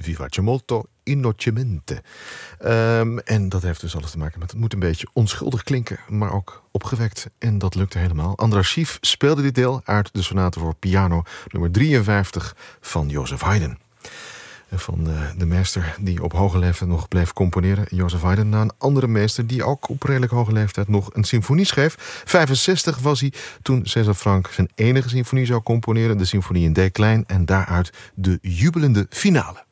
vivace molto, innocente. En dat heeft dus alles te maken met... het moet een beetje onschuldig klinken, maar ook opgewekt. En dat lukte helemaal. Andras Schief speelde dit deel uit de sonate voor piano nummer 53 van Joseph Haydn. Van de meester die op hoge leeftijd nog bleef componeren, Joseph Haydn, na een andere meester die ook op redelijk hoge leeftijd nog een symfonie schreef. 65 was hij toen César Franck zijn enige symfonie zou componeren, de symfonie in D klein, en daaruit de jubelende finale.